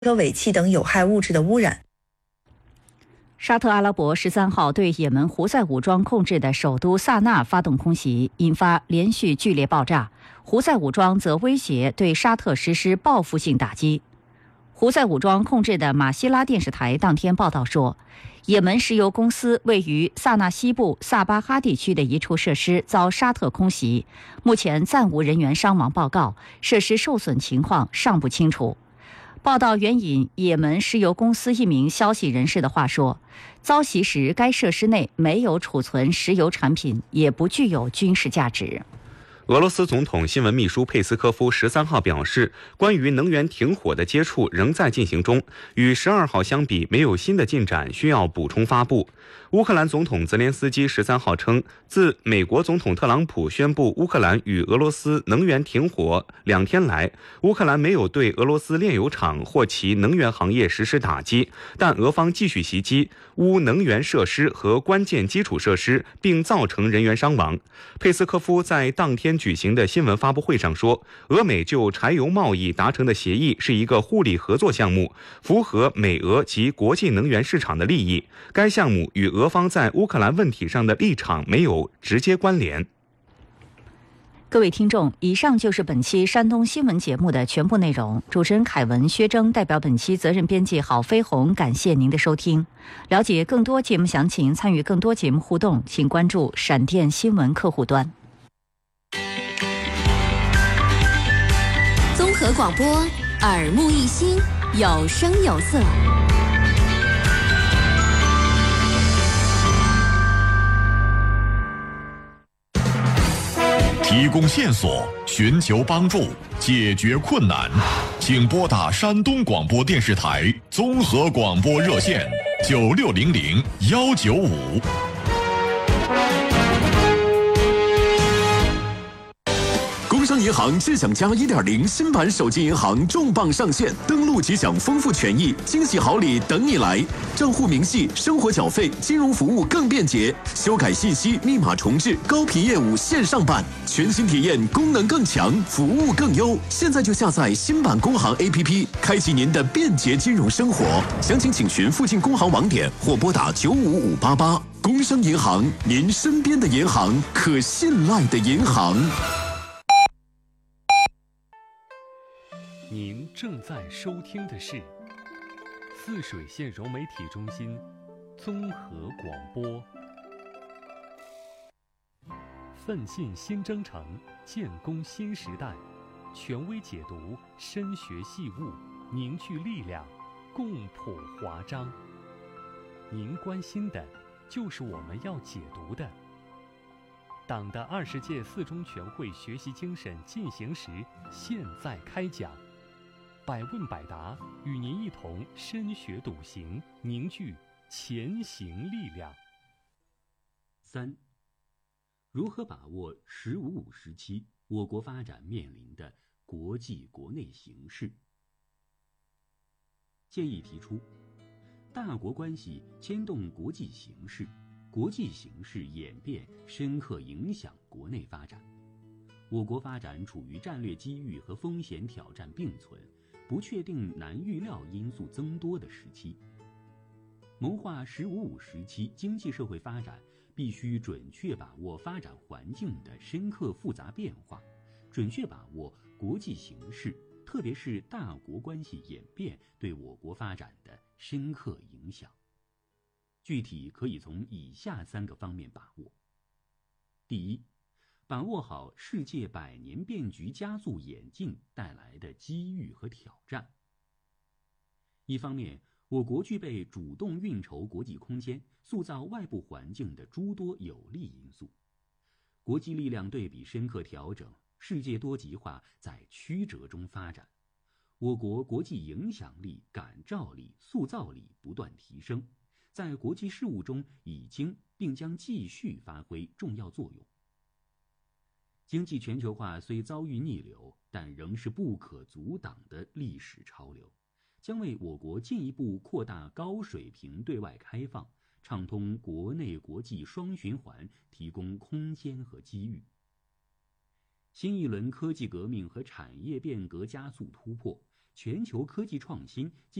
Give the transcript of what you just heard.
和尾气等有害物质的污染。 沙特阿拉伯13号对也门胡塞武装控制的首都萨那发动空袭，引发连续剧烈爆炸。胡塞武装则威胁对沙特实施报复性打击。胡塞武装控制的马希拉电视台当天报道说，也门石油公司位于萨那西部萨巴哈地区的一处设施遭沙特空袭，目前暂无人员伤亡报告，设施受损情况尚不清楚。报道援引也门石油公司一名消息人士的话说，遭袭时该设施内没有储存石油产品，也不具有军事价值。 俄罗斯总统新闻秘书佩斯科夫13号表示，关于能源停火的接触仍在进行中，与12号相比没有新的进展，需要补充发布。乌克兰总统泽连斯基13号称，自美国总统特朗普宣布乌克兰与俄罗斯能源停火2天来，乌克兰没有对俄罗斯炼油厂或其能源行业实施打击，但俄方继续袭击乌能源设施和关键基础设施，并造成人员伤亡。佩斯科夫在当天举行的新闻发布会上说，俄美就柴油贸易达成的协议是一个互利合作项目，符合美俄及国际能源市场的利益。该项目与俄方在乌克兰问题上的立场没有直接关联。 各位听众，以上就是本期山东新闻节目的全部内容。主持人凯文、薛征代表本期责任编辑郝飞鸿，感谢您的收听。了解更多节目详情，参与更多节目互动，请关注闪电新闻客户端。 综合广播，耳目一新，有声有色。 提供线索，寻求帮助，解决困难，请拨打山东广播电视台综合广播热线9600-195。 工商银行智享家 1.0 新版手机银行重磅上线，登录即享丰富权益，惊喜好礼等你来！账户明细、生活缴费、金融服务更便捷，修改信息、密码重置、高频业务线上办，全新体验，功能更强，服务更优。现在就下载新版工行 APP， 开启您的便捷金融生活。详情请询附近工行网点或拨打95588。工商银行，您身边的银行，可信赖的银行。 您正在收听的是泗水县融媒体中心综合广播。奋进新征程，建功新时代，权威解读，深学细悟，凝聚力量，共谱华章。您关心的，就是我们要解读的。党的20届四中全会学习精神进行时现在开讲，百问百答，与您一同深学笃行，凝聚前行力量。 3. 如何把握“十五五”时期我国发展面临的国际国内形势？建议提出，大国关系牵动国际形势，国际形势演变深刻影响国内发展。我国发展处于战略机遇和风险挑战并存，不确定难预料因素增多的时期。谋划“十五五”时期经济社会发展，必须准确把握发展环境的深刻复杂变化，准确把握国际形势，特别是大国关系演变对我国发展的深刻影响。具体可以从以下3个方面把握。第一，把握好世界百年变局加速演进带来的机遇和挑战。一方面，我国具备主动运筹国际空间、塑造外部环境的诸多有利因素。国际力量对比深刻调整，世界多极化在曲折中发展。我国国际影响力、感召力、塑造力不断提升，在国际事务中已经并将继续发挥重要作用。经济全球化虽遭遇逆流，但仍是不可阻挡的历史潮流，将为我国进一步扩大高水平对外开放，畅通国内国际双循环提供空间和机遇。新一轮科技革命和产业变革加速突破， 全球科技创新